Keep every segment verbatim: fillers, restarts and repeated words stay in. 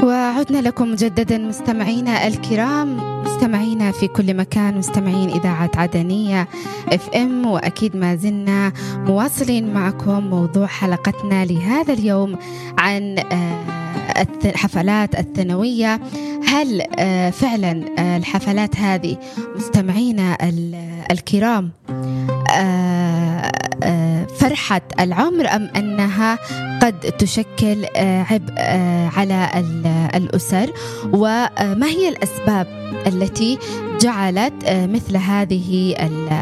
وعدنا لكم مجددا مستمعينا الكرام، مستمعينا في كل مكان، مستمعين إذاعة عدنية اف ام، وأكيد ما زلنا مواصلين معكم موضوع حلقتنا لهذا اليوم عن الحفلات الثانوية. هل فعلا الحفلات هذه مستمعينا الكرام فرحة العمر أم أنها قد تشكل عبء على الأسر؟ وما هي الأسباب التي جعلت مثل هذه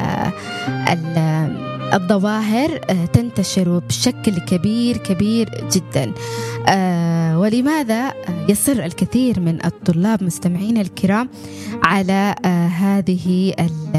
الظواهر تنتشر بشكل كبير كبير جدا؟ ولماذا يصر الكثير من الطلاب مستمعين الكرام على هذه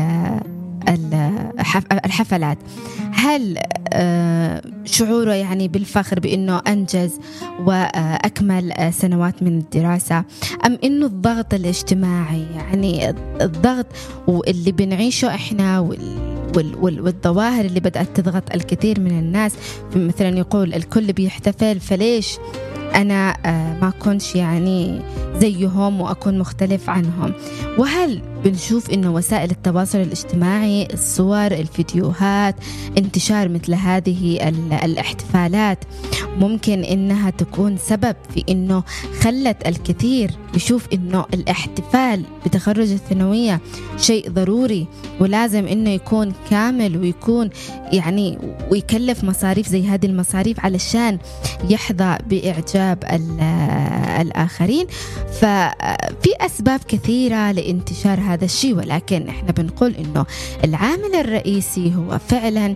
الحفلات؟ هل شعوره يعني بالفخر بأنه أنجز وأكمل سنوات من الدراسة، أم أنه الضغط الاجتماعي، يعني الضغط اللي بنعيشه إحنا والظواهر اللي بدأت تضغط الكثير من الناس؟ مثلا يقول الكل بيحتفل، فليش أنا ما كنش يعني زيهم وأكون مختلف عنهم؟ وهل بنشوف إنه وسائل التواصل الاجتماعي، الصور، الفيديوهات، انتشار مثل هذه الاحتفالات ممكن إنها تكون سبب في إنه خلت الكثير يشوف إنه الاحتفال بتخرج الثانوية شيء ضروري ولازم إنه يكون كامل ويكون يعني ويكلف مصاريف زي هذه المصاريف علشان يحظى بإعجاب الآخرين؟ ففي أسباب كثيرة لانتشار هذا الشيء، ولكن إحنا بنقول إنه العامل الرئيسي هو فعلا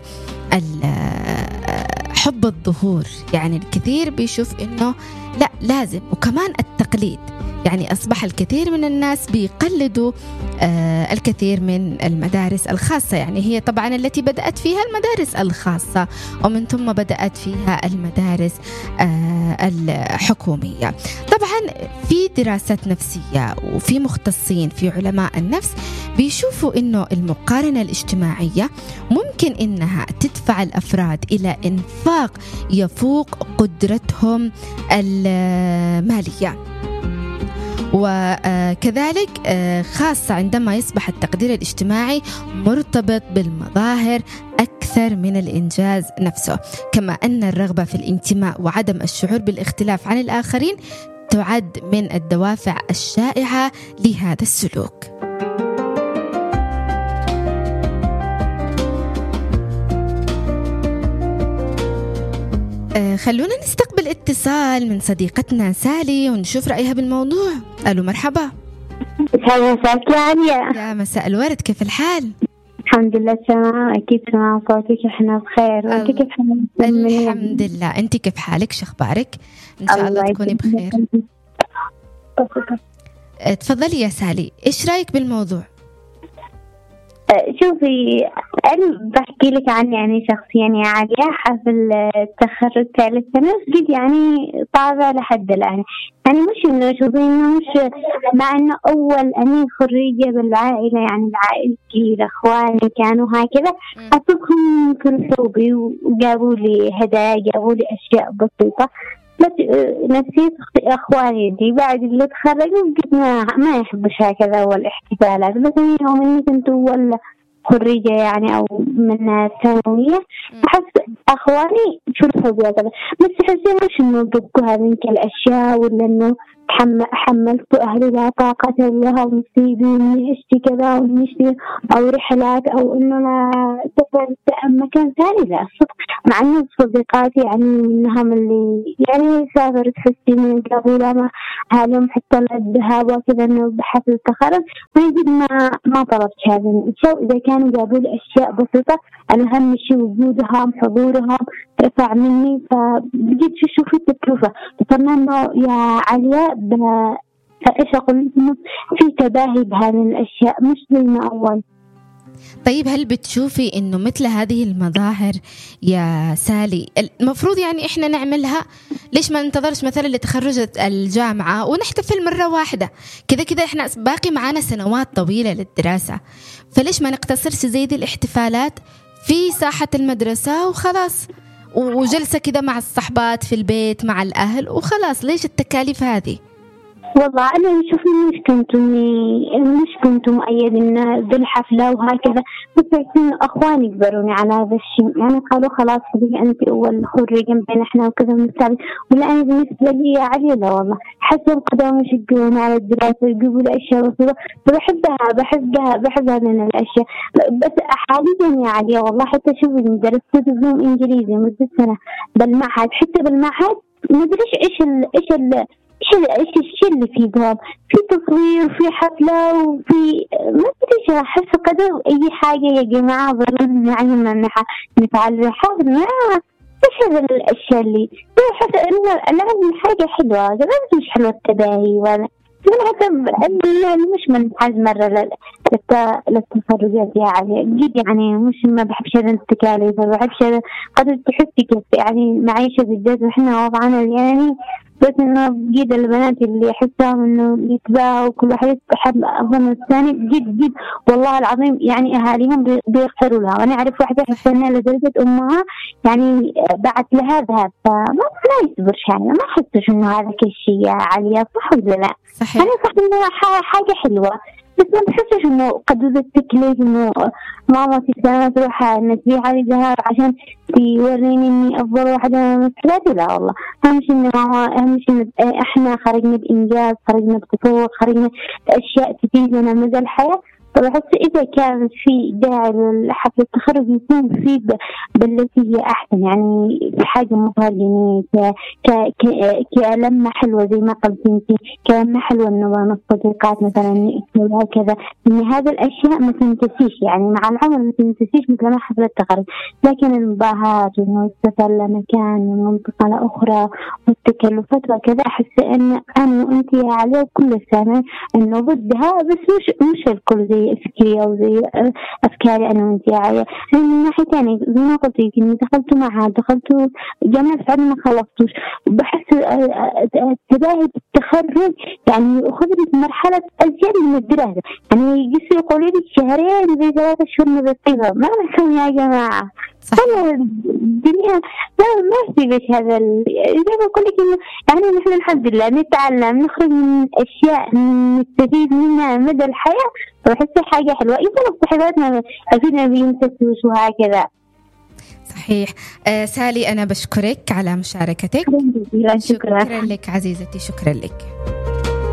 حب الظهور. يعني الكثير بيشوف إنه لا لازم، وكمان التقليد. يعني أصبح الكثير من الناس بيقلدوا آه الكثير من المدارس الخاصة، يعني هي طبعا التي بدأت فيها المدارس الخاصة ومن ثم بدأت فيها المدارس آه الحكومية. طبعا في دراسات نفسية وفي مختصين في علماء النفس بيشوفوا إنه المقارنة الاجتماعية ممكن إنها تدفع الأفراد إلى إنفاق يفوق قدرتهم المالية، وكذلك خاصة عندما يصبح التقدير الاجتماعي مرتبط بالمظاهر أكثر من الإنجاز نفسه. كما أن الرغبة في الانتماء وعدم الشعور بالاختلاف عن الآخرين تعد من الدوافع الشائعة لهذا السلوك. خلونا نستقبل اتصال من صديقتنا سالي ونشوف رأيها بالموضوع. ألو مرحبا. مساء الخير. يا مساء الورد، كيف الحال؟ الحمد لله تمام. أكيد سمع صوتك، إحنا بخير. وأنت كيف حالك؟ الحمد لله. أنت كيف حالك؟ شخبارك؟ إن شاء الله تكوني بخير. تفضلي يا سالي، إيش رأيك بالموضوع؟ شوفي، أنا بحكي لك عن يعني شخصيا يا عليا. حفل التخرج ثالث سنة جد يعني طابع لحد الآن، يعني مش إنه شوفي إنه مش مع إنه أول أني خريجة بالعائلة، يعني العائلة كبيرة، إخواني كانوا هكذا أصبهم كرسوبي وجابوا لي هدايا، جابوا لي أشياء بسيطة. بس نسيت أخواني دي بعد اللي تخرجوا قلت ما, ما يحبش هكذا والاحتفالات. بس يوم إني كنت أول خريجة يعني أو من الثانوية أحس أخواني فرحوا بهذا، بس حسيت مش إنه ضدوا هذه الأشياء ولا إنه حملت أهلي لا طاقة لها ونسيبي إني أشتي كذا ونشتي أو رحلات أو إنه لا سفر مكان ثاني. لا صدق، مع إنه صديقاتي يعني منهم اللي يعني سافرت حسي من قبل ما أهلهم حتى الذهاب وكذا إنه بحفل التخرج ما يجب ما ما طلبت هذا الشيء. إذا كانوا جابوا لي أشياء بسيطة أنا أهم شيء وجودهم حضورهم رفع مني، فبجد شو شوفي التكلفة. بصرنا إنه يا علياء فإيش أقول إنه في تباهي بهذه الأشياء مش زي ما أول. طيب هل بتشوفي إنه مثل هذه المظاهر يا سالي المفروض يعني إحنا نعملها؟ ليش ما ننتظرش مثلا لتخرج الجامعة ونحتفل مرة واحدة؟ كذا كذا إحنا باقي معانا سنوات طويلة للدراسة، فليش ما نقتصرش زي دي الاحتفالات في ساحة المدرسة وخلاص، وجلسة كذا مع الصحبات في البيت مع الأهل وخلاص؟ ليش التكاليف هذه؟ والله أنا أشوف مش كنت مش كنت مؤيدين بالحفلة وهكذا، بس أخواني جبروني على هذا الشيء، يعني قالوا خلاص خليكي أنت أول خريجة بين إحنا وكذا ونستعد. ولا أنا بالنسبة لي عادي، لا والله حسب القدوة مش يقولون على الدراسة يجيبوا الأشياء بسيطة، بحبها بحبها بحبها من الأشياء. بس حاليا يا عليا والله حتى شوفي درست دبلوم إنجليزي مدة سنة بالمعهد، حتى بالمعهد ما أدريش إيش ال إيش ال إيش إيش الشيء اللي فيه دوام، في تصوير في حفلة وفي ما أدري أحس كذا أي حاجة يا جماعة ضروري نعلم نفعل حاضر. ما إيش هذا الأشياء اللي أحس إنه العلم حاجة حلوة، بس مش حلوة التباهي ولا من حتى مش من حاج مرة للتفرجات يعني جد، يعني مش ما بحبش هذا التكاليف، ما بحبش هذا قد تحسي كيف يعني معيشة بالذات وإحنا وضعنا يعني، بس إنه جد البنات اللي أحسهم إنه يتباهوا وكل واحد يحب أظن الثاني جد جد والله العظيم، يعني أهاليهم بيغفروا لها. وأنا أعرف واحدة حسنا لدرجة أمها يعني بعت لها ذهب، فما لا يصبرش يعني ما حسش إنه هذا كل شيء عالية، صح ولا لا؟ صحيح. أنا صح إنه حاجة حلوة، بس ما بحسش إنه قد التكليف إنه ماما في سنة تروح نسبي علي ذهب عشان توريني إني أفضل واحدة من ثلاثة. لا والله أهم شيء إن ماما، أهم شيء إن إحنا خرجنا بإنجاز، خرجنا بتفوق، خرجنا بأشياء تفيدنا مدى الحياة. فبحس إذا كان في داعي لحفل التخرج يكون في بالتي هي أحسن، يعني حاجة مظهرية كلمة حلوة زي ما قلت أنت، كلمة حلوة إنه من الصديقات مثلا وهكذا، إن هذا الأشياء ما تنتسيش يعني مع العمر ما تنتسيش مثل ما حفل التخرج. لكن المباهات وإنه السفر لمكان ومنطقة لأخرى والتكلفات وكذا، أحس إن أنا وأنت يا علي كل سنة إنه ضدها، بس مش مش الكل زي أفكاري أو زي أفكاري أنا وأنت يعني. من ناحية تانية زي ما قلت لك إني دخلت معها دخلت جامعة بعد ما خلصتوش، بحس تباهي بالتخرج يعني أخذت مرحلة أزيد من الدراسة، يعني يجلسوا يقولوا لي شهرين زي ثلاثة شهور مدرسة، ما نفهم يا جماعة. أنا الدنيا ما ما في بش هذا إذا بقول لك إنه يعني نحن الحمد لله نتعلم نخرج من أشياء نستفيد منها مدى الحياة، وأحس حاجة حلوة. إذا صحباتنا أفيدنا بيمسكوش وهكذا. صحيح. آه سالي أنا بشكرك على مشاركتك. شكرا, شكرا لك عزيزتي، شكرا لك.